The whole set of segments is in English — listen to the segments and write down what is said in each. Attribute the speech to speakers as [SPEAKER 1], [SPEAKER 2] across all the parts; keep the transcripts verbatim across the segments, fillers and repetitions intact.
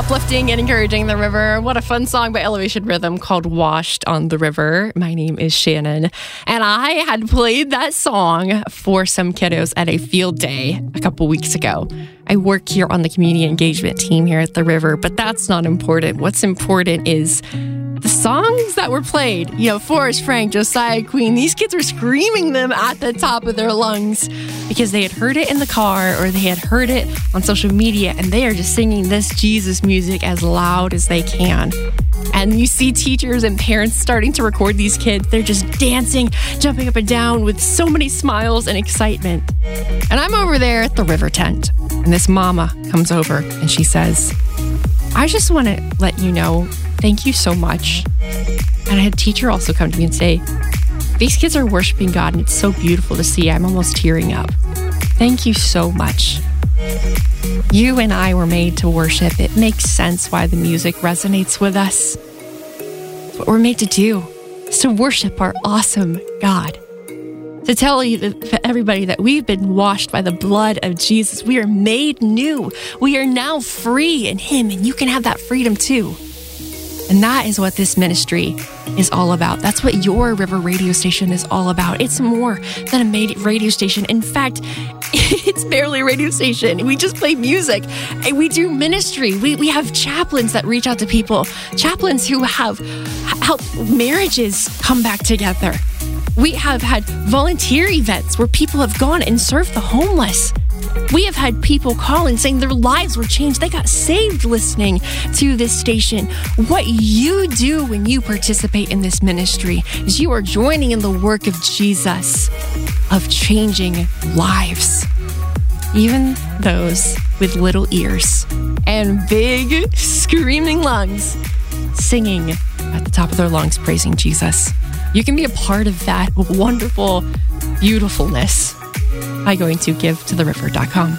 [SPEAKER 1] Uplifting and encouraging the river. What a fun song by Elevation Rhythm called Washed on the River. My name is Shannon, and I had played that song for some kiddos at a field day a couple weeks ago. I work here on the community engagement team here at the river, but that's not important. What's important is the songs that were played. You know, Forrest Frank, Josiah Queen, these kids were screaming them at the top of their lungs because they had heard it in the car or they had heard it on social media, and they are just singing this Jesus music as loud as they can. And you see teachers and parents starting to record these kids. They're just dancing, jumping up and down with so many smiles and excitement. And I'm over there at the river tent, and this mama comes over and she says, I just want to let you know, thank you so much. And I had a teacher also come to me and say, these kids are worshiping God, and it's so beautiful to see. I'm almost tearing up. Thank you so much. You and I were made to worship. It makes sense why the music resonates with us. It's what we're made to do, is to worship our awesome God. To tell you that, for everybody that we've been washed by the blood of Jesus. We are made new. We are now free in Him, and you can have that freedom too. And that is what this ministry is all about. That's what your River radio station is all about. It's more than a made radio station. In fact, it's barely a radio station. We just play music and we do ministry. We we have chaplains that reach out to people, chaplains who have helped marriages come back together. We have had volunteer events where people have gone and served the homeless. We have had people call and saying their lives were changed. They got saved listening to this station. What you do when you participate in this ministry is you are joining in the work of Jesus, of changing lives. Even those with little ears and big screaming lungs, singing at the top of their lungs, praising Jesus. You can be a part of that wonderful beautifulness by going to give to the river dot com.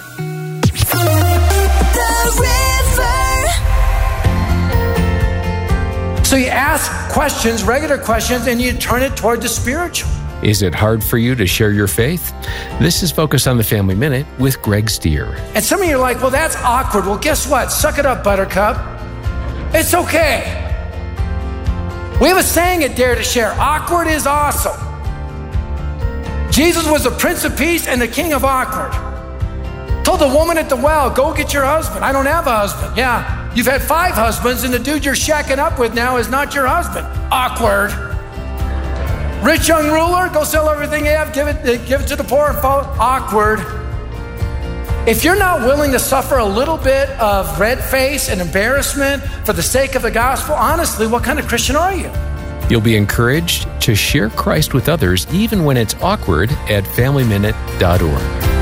[SPEAKER 2] So you ask questions, regular questions, and you turn it toward the spiritual.
[SPEAKER 3] Is it hard for you to share your faith? This is Focus on the Family Minute with Greg Stier.
[SPEAKER 2] And some of you are like, well, that's awkward. Well, guess what? Suck it up, Buttercup. It's okay. We have a saying at Dare to Share, awkward is awesome. Jesus was the Prince of Peace and the King of Awkward. Told the woman at the well, go get your husband. I don't have a husband. Yeah, you've had five husbands, and the dude you're shacking up with now is not your husband. Awkward. Rich young ruler, go sell everything you have, give it, give it to the poor and follow. Awkward. If you're not willing to suffer a little bit of red face and embarrassment for the sake of the gospel, honestly, what kind of Christian are you?
[SPEAKER 3] You'll be encouraged to share Christ with others even when it's awkward at family minute dot org.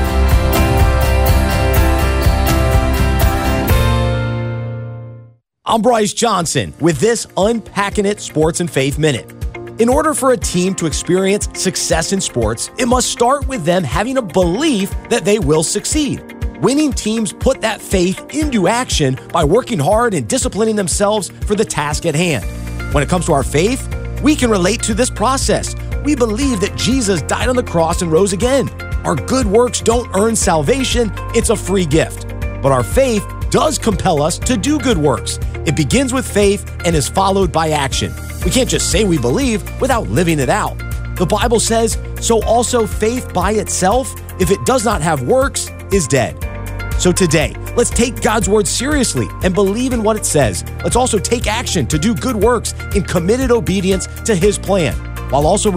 [SPEAKER 4] I'm Bryce Johnson with this Unpacking It Sports and Faith Minute. In order for a team to experience success in sports, it must start with them having a belief that they will succeed. Winning teams put that faith into action by working hard and disciplining themselves for the task at hand. When it comes to our faith, we can relate to this process. We believe that Jesus died on the cross and rose again. Our good works don't earn salvation, it's a free gift. But our faith does compel us to do good works. It begins with faith and is followed by action. We can't just say we believe without living it out. The Bible says, so also faith by itself, if it does not have works, is dead. So today, let's take God's word seriously and believe in what it says. Let's also take action to do good works in committed obedience to His plan, while also